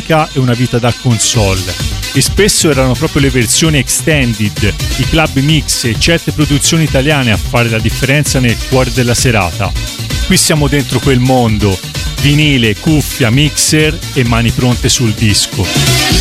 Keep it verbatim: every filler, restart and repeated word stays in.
musica e una vita da console. E spesso erano proprio le versioni extended, i club mix e certe produzioni italiane a fare la differenza nel cuore della serata. Qui siamo dentro quel mondo, vinile, cuffia, mixer e mani pronte sul disco.